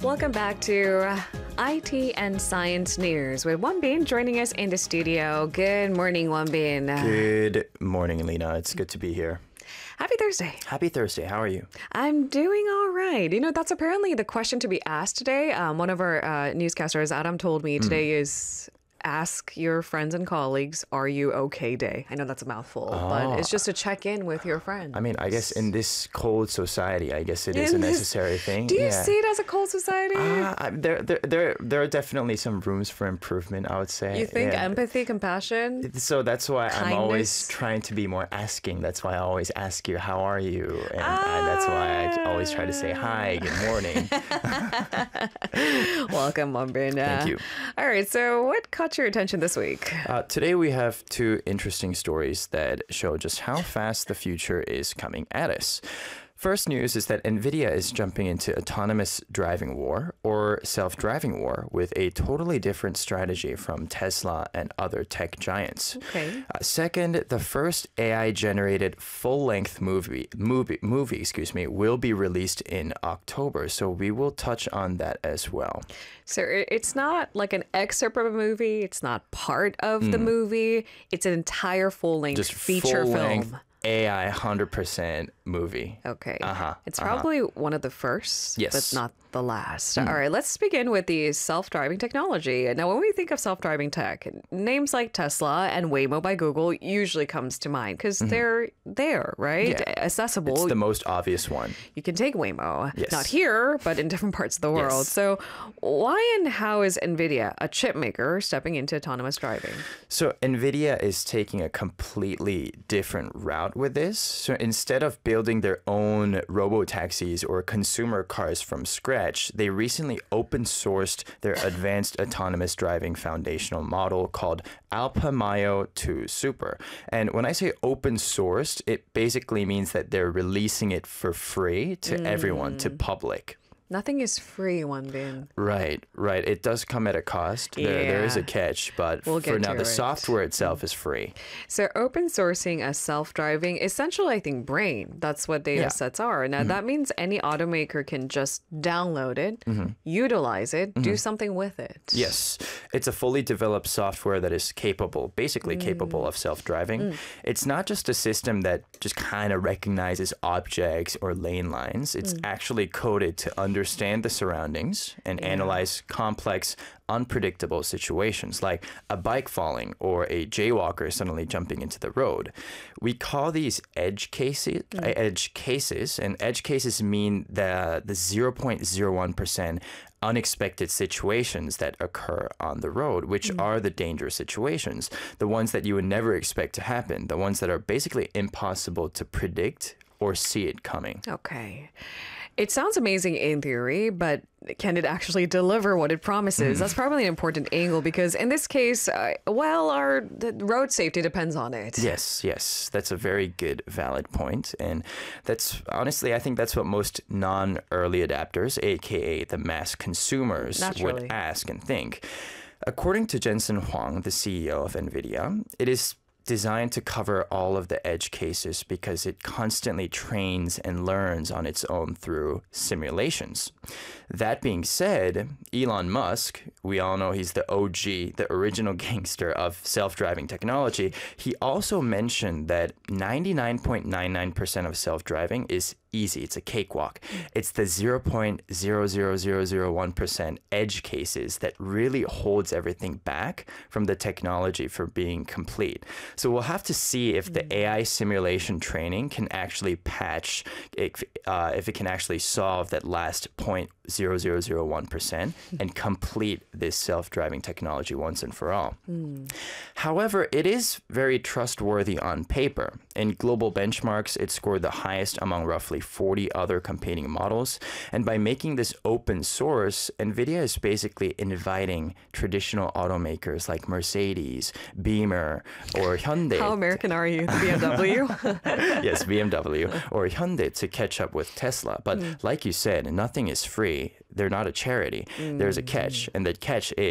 Welcome back to IT and Science News with Wonbin joining us in the studio. Good morning, Wonbin. Good morning, Lena. It's good to be here. Happy Thursday. Happy Thursday. How are you? I'm doing all right. You know, that's apparently the question to be asked today. One of our newscasters, Adam, told me today is ask your friends and colleagues, are you okay day? I know that's a mouthful, but it's just to check in with your friends. I mean, I guess in this cold society, I guess it is a necessary thing. Do you see it as a cold society? There are definitely some rooms for improvement, I would say. You think empathy, compassion? So that's why I'm always kindness? trying to be more asking. That's why I always ask you, how are you? And that's why I always try to say hi, good morning. Welcome, Wonbin. Thank you. All right, so what caught your attention this week? Today we have two interesting stories that show just how fast the future is coming at us. First news is that NVIDIA is jumping into autonomous driving war or self-driving war with a totally different strategy from Tesla and other tech giants. Okay. Second, the first AI-generated full-length movie, will be released in October, so we will touch on that as well. So it's not like an excerpt of a movie. It's not part of the movie. It's an entire full-length Just feature full-length film. AI 100% movie. Okay. Uh-huh, It's probably one of the first, Yes. but not the last. All right, let's begin with the self-driving technology. Now, when we think of self-driving tech, names like Tesla and Waymo by Google usually comes to mind because they're there, right? Yeah. Accessible. It's the most obvious one. You can take Waymo. Yes. Not here, but in different parts of the world. Yes. So why and how is NVIDIA, a chip maker, stepping into autonomous driving? So NVIDIA is taking a completely different route with this. So instead of building their own robo-taxis or consumer cars from scratch, they recently open sourced their advanced autonomous driving foundational model called Alpamayo 2 Super. And when I say open sourced, it basically means that they're releasing it for free to everyone, to public. Nothing is free, Wonbin. Right. It does come at a cost. There is a Yeah. catch, but We'll for get now, to the it. software itself is free. So open sourcing a self-driving, essentially, I think, brain. That's what data Yeah. sets are. Now, that means any automaker can just download it, utilize it, do something with it. Yes, it's a fully developed software that is basically capable of self-driving. It's not just a system that just kind of recognizes objects or lane lines. It's actually coded to understand the surroundings and analyze complex, unpredictable situations like a bike falling or a jaywalker suddenly jumping into the road. We call these edge cases, and edge cases mean the 0.01% unexpected situations that occur on the road, which are the dangerous situations, the ones that you would never expect to happen, the ones that are basically impossible to predict or see it coming. Okay. It sounds amazing in theory, but can it actually deliver what it promises? That's probably an important angle because in this case, the road safety depends on it. Yes, that's a very good, valid point. And that's honestly, I think that's what most non-early adapters, aka the mass consumers, Naturally. would ask and think. According to Jensen Huang, the CEO of NVIDIA, it is designed to cover all of the edge cases because it constantly trains and learns on its own through simulations. That being said, Elon Musk, we all know he's the OG, the original gangster of self-driving technology. He also mentioned that 99.99% of self-driving is easy. It's a cakewalk. It's the 0.00001% edge cases that really holds everything back from the technology for being complete. So we'll have to see if the AI simulation training can actually patch, if it can actually solve that last 0.0001% and complete this self-driving technology once and for all. However, it is very trustworthy on paper. In global benchmarks, it scored the highest among roughly 40 other competing models. And by making this open source, NVIDIA is basically inviting traditional automakers like Mercedes, Beamer, or Hyundai. How American are you? The BMW? Yes, BMW or Hyundai to catch up with Tesla. But like you said, nothing is free. They're not a charity. There's a catch, and the catch is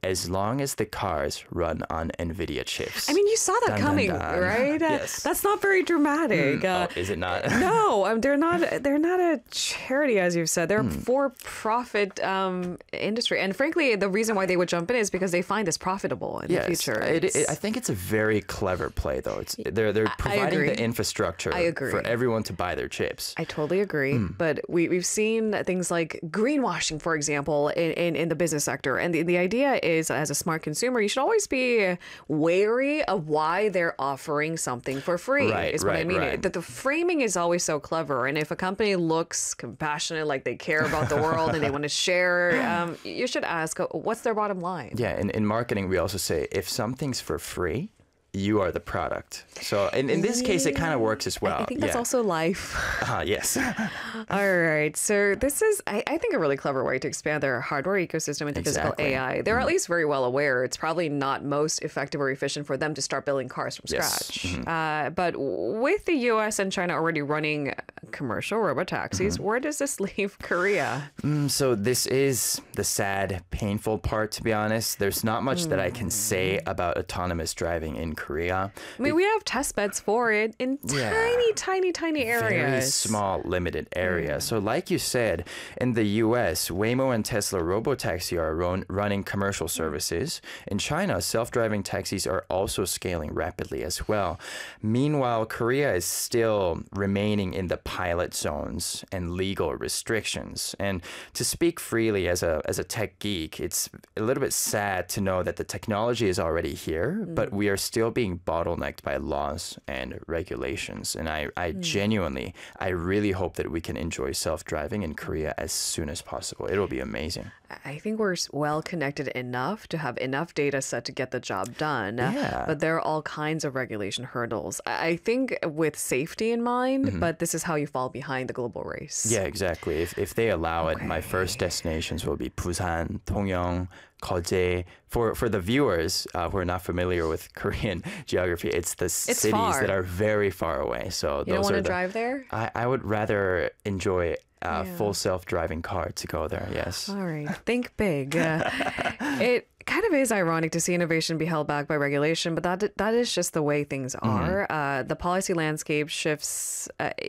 as long as the cars run on NVIDIA chips. I mean, you saw that Dun, dun, coming, dun. right? Yes. That's not very dramatic. Is it not? No, they're not. They're not a charity, as you've said. They're a for-profit industry, and frankly, the reason why they would jump in is because they find this profitable in the future. I think it's a very clever play, though. They're providing agree. the infrastructure I agree. for everyone to buy their chips. I totally agree, but we've seen things like greenwashing, for example, in the business sector, and the idea is, as a smart consumer, you should always be wary of why they're offering something for free. Right, is what I right, mean. right. That the framing is always so clever, and if a company looks compassionate, like they care about the world and they want to share, you should ask, what's their bottom line? Yeah, in marketing, we also say if something's for free, you are the product. So in this case, it kind of works as well. I think that's also life. Yes. All right. So this is, I think, a really clever way to expand their hardware ecosystem into physical Exactly. AI. They're at least very well aware it's probably not most effective or efficient for them to start building cars from Yes. scratch. But with the US and China already running commercial robotaxis, where does this leave Korea? So this is the sad, painful part, to be honest. There's not much that I can say about autonomous driving in Korea. I mean, we have test beds for it in tiny areas. Very small, limited area. So like you said, in the US, Waymo and Tesla Robotaxi are running commercial services. In China, self-driving taxis are also scaling rapidly as well. Meanwhile, Korea is still remaining in the pilot zones and legal restrictions. And to speak freely as a tech geek, it's a little bit sad to know that the technology is already here, but we are still being bottlenecked by laws and regulations. And I genuinely, I really hope that we can enjoy self-driving in Korea as soon as possible. It'll be amazing. I think we're well connected enough to have enough data set to get the job done. Yeah. But there are all kinds of regulation hurdles. I think with safety in mind, but this is how you fall behind the global race. Yeah, exactly. If they allow it, my first destinations will be Busan, Dongyong, Gyeonggi. For the viewers who are not familiar with Korean geography, it's the cities far. that are very far away. So You don't those want are to the, drive there? I would rather enjoy a full self-driving car to go there. Yes. All right. Think big. It kind of is ironic to see innovation be held back by regulation, but that is just the way things are. The policy landscape shifts,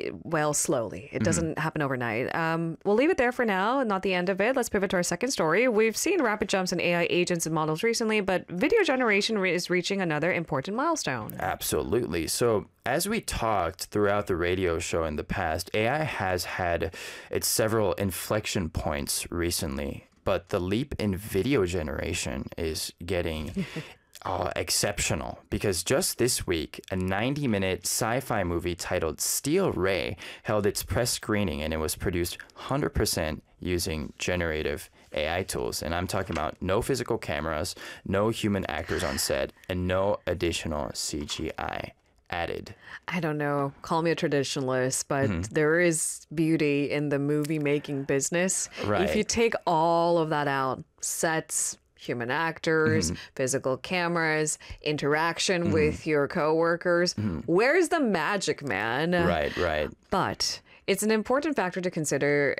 slowly. It doesn't happen overnight. We'll leave it there for now, not the end of it. Let's pivot to our second story. We've seen rapid jumps in AI agents and models recently, but video generation is reaching another important milestone. Absolutely. So as we talked throughout the radio show in the past, AI has had its several inflection points recently, but the leap in video generation is getting exceptional, because just this week, a 90-minute sci-fi movie titled Steel Ray held its press screening, and it was produced 100% using generative AI tools. And I'm talking about no physical cameras, no human actors on set, and no additional CGI added. I don't know, call me a traditionalist, but there is beauty in the movie making business. Right. If you take all of that out, sets, human actors, physical cameras, interaction with your coworkers, where's the magic, man? Right. But it's an important factor to consider,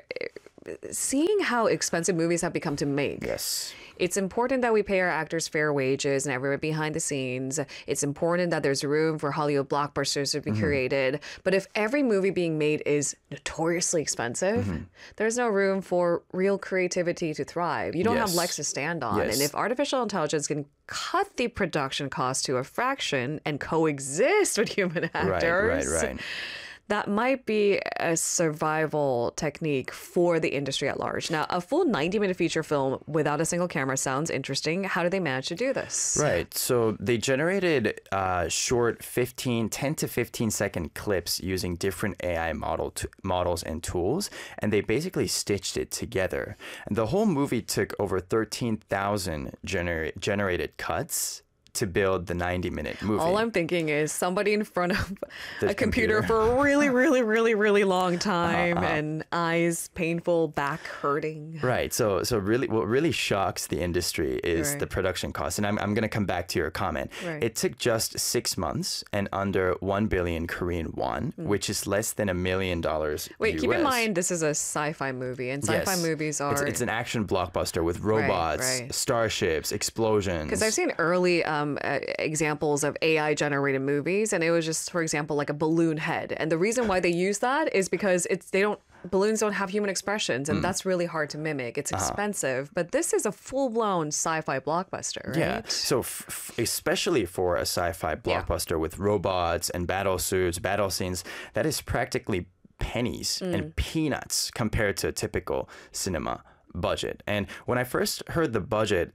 seeing how expensive movies have become to make. Yes. It's important that we pay our actors fair wages and everyone behind the scenes. It's important that there's room for Hollywood blockbusters to be created. But if every movie being made is notoriously expensive, there's no room for real creativity to thrive. You don't have Yes. legs to stand on. Yes. And if artificial intelligence can cut the production cost to a fraction and coexist with human actors, Right. that might be a survival technique for the industry at large. Now, a full 90-minute feature film without a single camera sounds interesting. How do they manage to do this? Right. So they generated short 10 to 15 second clips using different AI models and tools, and they basically stitched it together. And the whole movie took over 13,000 generated cuts to build the 90-minute movie. All I'm thinking is somebody in front of The a computer for a really, really, really, really long time and eyes painful, back hurting. Right. So really, what really shocks the industry is Right. the production cost. And I'm going to come back to your comment. Right. It took just 6 months and under 1 billion Korean won, which is less than $1 million. Wait, keep in US. mind this is a sci-fi movie, and sci-fi Yes. movies are. It's an action blockbuster with robots, right. starships, explosions. Because I've seen early examples of AI generated movies, and it was just, for example, like a balloon head. And the reason why they use that is because balloons don't have human expressions, and that's really hard to mimic. It's expensive, but this is a full-blown sci-fi blockbuster, right? Yeah. So especially for a sci-fi blockbuster with robots and battle suits, battle scenes, that is practically pennies and peanuts compared to a typical cinema budget. And when I first heard the budget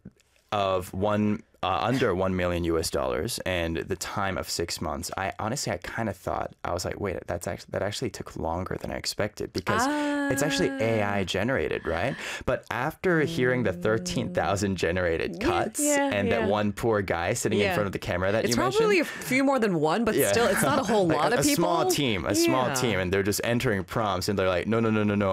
of under $1 million US and the time of 6 months, I kind of thought, I was like, wait, that actually took longer than I expected because it's actually AI generated, right? But after hearing the 13,000 generated cuts and that one poor guy sitting in front of the camera that It's you probably mentioned. a few more than one, but still, it's not a whole lot of a people. small team, and they're just entering prompts, and they're like, no,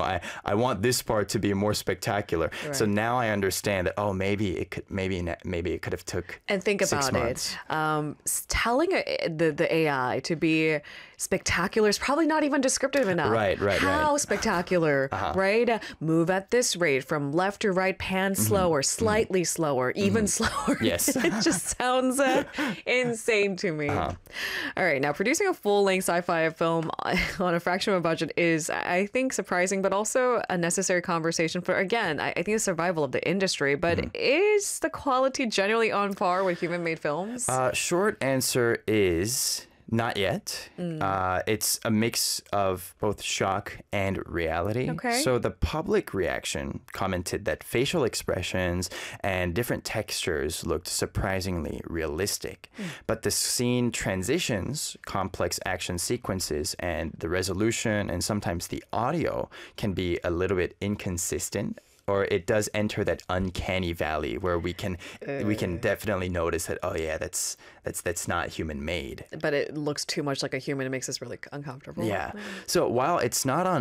I want this part to be more spectacular. So now I understand that maybe it could have took. And think 6 about months. it. Telling the AI to be spectacular is probably not even descriptive enough. Right. How spectacular, right? Move at this rate, from left to right, pan slower, slightly slower, even slower. Yes. It just sounds insane to me. All right, now producing a full-length sci-fi film on a fraction of a budget is, I think, surprising, but also a necessary conversation for, again, I think the survival of the industry. But is the quality generally on par with human-made films? Short answer is not yet. It's a mix of both shock and reality. Okay. So the public reaction commented that facial expressions and different textures looked surprisingly realistic. But the scene transitions, complex action sequences, and the resolution and sometimes the audio can be a little bit inconsistent. Or it does enter that uncanny valley where we can definitely notice that that's not human made. But it looks too much like a human. It makes us really uncomfortable. Yeah. So while it's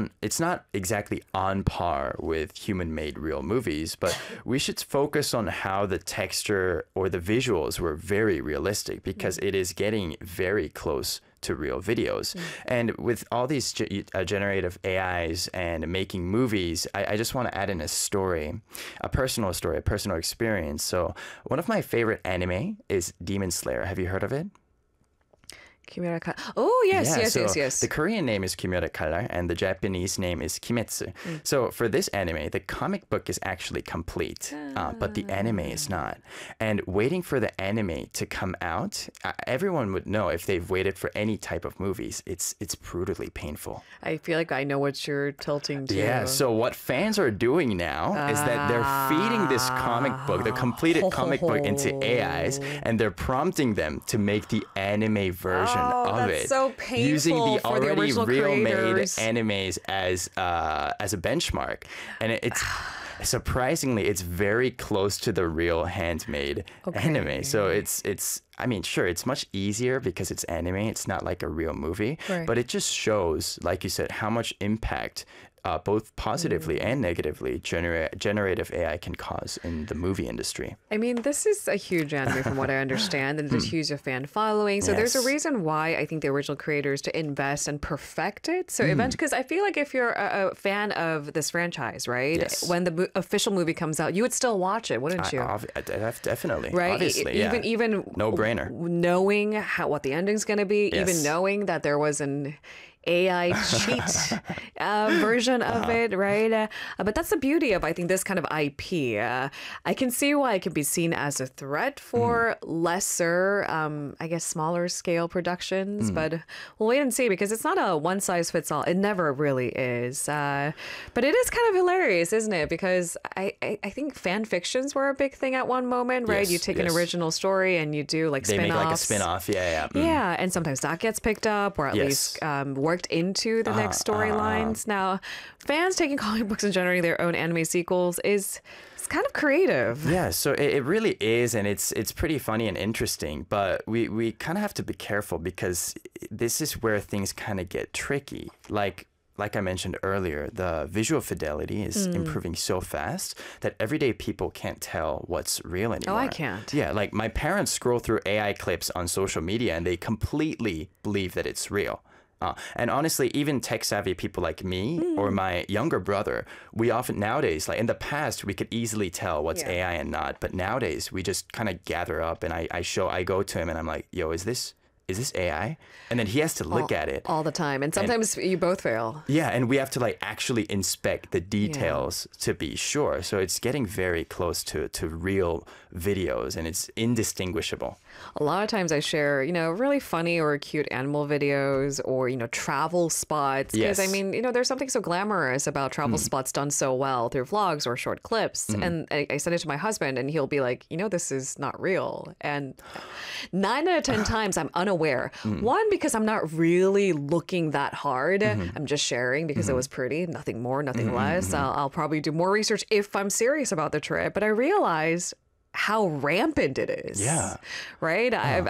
not exactly on par with human-made real movies, but we should focus on how the texture or the visuals were very realistic because it is getting very close to real videos. And with all these generative AIs and making movies, I just want to add in a personal experience. So one of my favorite anime is Demon Slayer. Have you heard of it? Oh, yes. The Korean name is Kimura Color and the Japanese name is Kimetsu. So for this anime, the comic book is actually complete, but the anime is not. And waiting for the anime to come out, everyone would know if they've waited for any type of movies, it's brutally painful. I feel like I know what you're tilting to. Yeah, so what fans are doing now is that they're feeding this comic book, the completed comic book, into AIs, and they're prompting them to make the anime version of that's it, so painful using the for the already original real-made creators. animes as a benchmark, and it's surprisingly it's very close to the real handmade anime. So it's I mean, sure, it's much easier because it's anime. It's not like a real movie, but it just shows, like you said, how much impact both positively and negatively generative AI can cause in the movie industry. I mean, this is a huge anime from what I understand, and there's huge fan following. So there's a reason why I think the original creators to invest and perfect it. So eventually, because I feel like if you're a fan of this franchise, right? Yes. When the official movie comes out, you would still watch it, wouldn't you? Definitely. Right? Obviously, yeah. Even no-brainer. Knowing what the ending's going to be, Yes. even knowing that there was an AI cheat version of it, right? But that's the beauty of, I think, this kind of IP. I can see why it can be seen as a threat for lesser, I guess, smaller scale productions. But we'll wait and see because it's not a one size fits all. It never really is. But it is kind of hilarious, isn't it? Because I think fan fictions were a big thing at one moment, right? Yes, You take an original story and you do like They spin-offs. make like a spin-off, yeah. Yeah, and sometimes that gets picked up, or at Yes. least worked worked into the next storylines. Now, fans taking comic books and generating their own anime sequels is it's kind of creative. Yeah, so it really is, and it's pretty funny and interesting, but we kind of have to be careful because this is where things kind of get tricky. Like I mentioned earlier, the visual fidelity is improving so fast that everyday people can't tell what's real anymore. Oh, I can't. Yeah, like my parents scroll through AI clips on social media and they completely believe that it's real. And honestly, even tech-savvy people like me or my younger brother, we often nowadays, like in the past, we could easily tell what's AI and not. But nowadays, we just kind of gather up and I go to him and I'm like, yo, is this AI? And then he has to look at it all the time. And sometimes you both fail. Yeah, and we have to like actually inspect the details to be sure. So it's getting very close to real videos and it's indistinguishable. A lot of times I share, really funny or cute animal videos or, travel spots. Because, Yes. I mean, there's something so glamorous about travel spots done so well through vlogs or short clips. And I send it to my husband and he'll be like, this is not real. And 9 out of 10 times I'm unaware. One, because I'm not really looking that hard. I'm just sharing because it was pretty, nothing more, nothing less. I'll probably do more research if I'm serious about the trip. But I realized how rampant it is. Yeah. Right?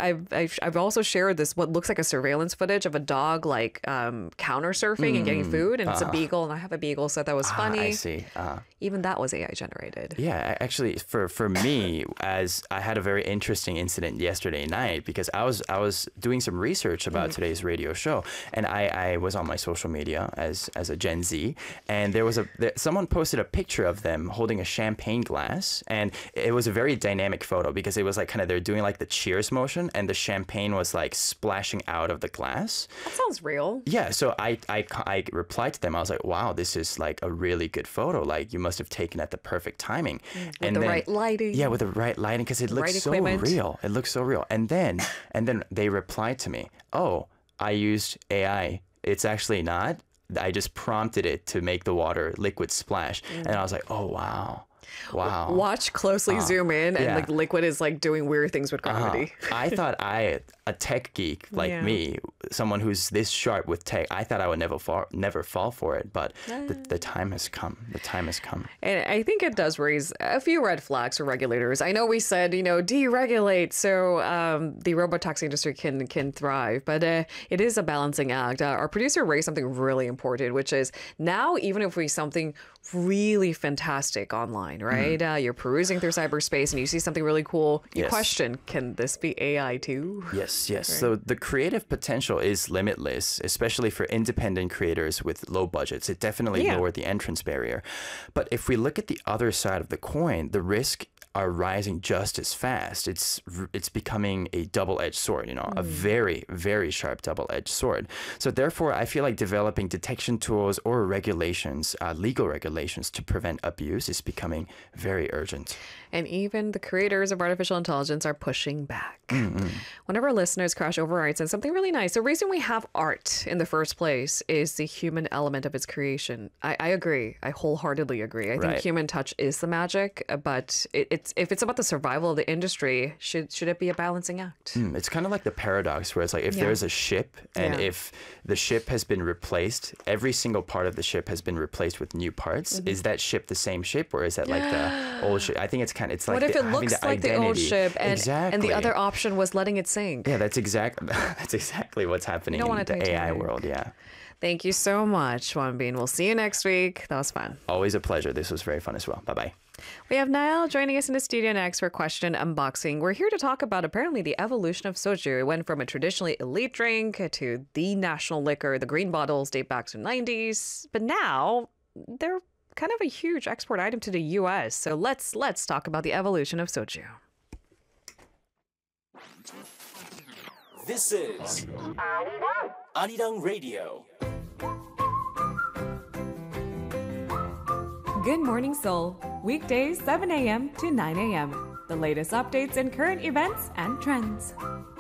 I've also shared this, what looks like a surveillance footage of a dog like counter surfing and getting food, and it's a beagle, and I have a beagle, so that was funny. I see. Even that was AI generated. Yeah, actually, for me, as I had a very interesting incident yesterday night because I was doing some research about today's radio show, and I was on my social media as a Gen Z, and someone posted a picture of them holding a champagne glass, and it was a very dynamic photo because it was like kind of they're doing like the cheers motion, and the champagne was like splashing out of the glass. That sounds real. Yeah, so I replied to them. I was like, wow, this is like a really good photo. Like you must have taken at the perfect timing. With the right lighting. Yeah, with the right lighting because it looks right so equipment. real. It looks so real. And then they replied to me, oh, I used AI. It's actually not. I just prompted it to make the water liquid splash. And I was like, oh, wow. Wow. Watch closely, zoom in, and yeah. like liquid is like doing weird things with gravity. I thought a tech geek like me, someone who's this sharp with tech, I thought I would never fall for it. But the time has come. The time has come. And I think it does raise a few red flags for regulators. I know we said, deregulate so the robotaxi industry can thrive, but it is a balancing act. Our producer raised something really important, which is now even if we see something really fantastic online, right? You're perusing through cyberspace and you see something really cool. You Yes. question, can this be AI too? Yes. So the creative potential is limitless, especially for independent creators with low budgets. It definitely lowered the entrance barrier. But if we look at the other side of the coin, the risk are rising just as fast. It's becoming a double-edged sword, a very, very sharp double-edged sword. So therefore, I feel like developing detection tools or regulations, legal regulations to prevent abuse is becoming very urgent. And even the creators of artificial intelligence are pushing back. One of our listeners, Crash Override, said something really nice. The reason we have art in the first place is the human element of its creation. I agree. I wholeheartedly agree. I think human touch is the magic, but if it's about the survival of the industry, should it be a balancing act? It's kind of like the paradox where it's like if there's a ship and if the ship has been replaced, every single part of the ship has been replaced with new parts. Is that ship the same ship or is that like the old ship? I think it's like what if it having looks the like identity. the old ship and Exactly. the other option was letting it sink? Yeah, that's exactly what's happening in want it the to AI tank. world. Yeah. Thank you so much, Juan Bean. We'll see you next week. That was fun. Always a pleasure. This was very fun as well. Bye-bye. We have Niall joining us in the studio next for Question Unboxing. We're here to talk about apparently the evolution of soju. It went from a traditionally elite drink to the national liquor. The green bottles date back to the 90s, but now they're kind of a huge export item to the U.S. So let's talk about the evolution of soju. This is Arirang Radio. Good Morning Seoul, weekdays 7 a.m. to 9 a.m. The latest updates and current events and trends.